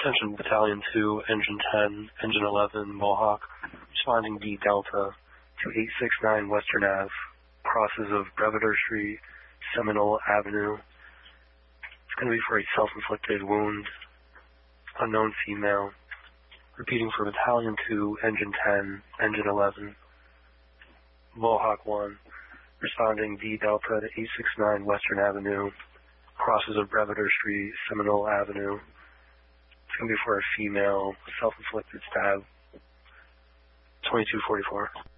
Attention Battalion 2, Engine 10, Engine 11, Mohawk, responding D Delta to 869 Western Ave, crosses of Brevedor Street, Seminole Avenue. It's going to be for a self-inflicted wound, unknown female. Repeating for Battalion 2, Engine 10, Engine 11, Mohawk 1, responding D Delta to 869 Western Avenue, crosses of Brevedor Street, Seminole Avenue. It's going to be for a female, self-inflicted stab, 2244.